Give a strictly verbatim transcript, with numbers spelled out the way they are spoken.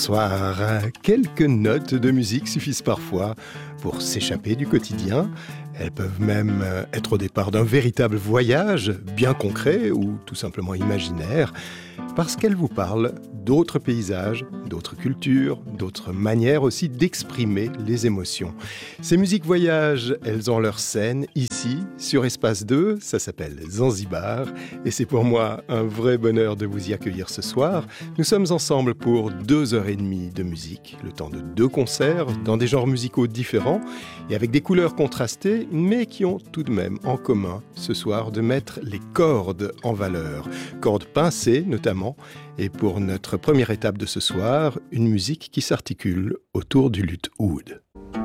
Bonsoir. Quelques notes de musique suffisent parfois pour s'échapper du quotidien. Elles peuvent même être au départ d'un véritable voyage, bien concret ou tout simplement imaginaire, parce qu'elles vous parlent d'autres paysages, d'autres cultures, d'autres manières aussi d'exprimer les émotions. Ces musiques voyages, elles ont leur scène ici, sur Espace deux, ça s'appelle Zanzibar, et c'est pour moi un vrai bonheur de vous y accueillir ce soir. Nous sommes ensemble pour deux heures et demie de musique, le temps de deux concerts, dans des genres musicaux différents, et avec des couleurs contrastées, mais qui ont tout de même en commun ce soir de mettre les cordes en valeur, cordes pincées notamment, et pour notre première étape de ce soir, une musique qui s'articule autour du luth oud.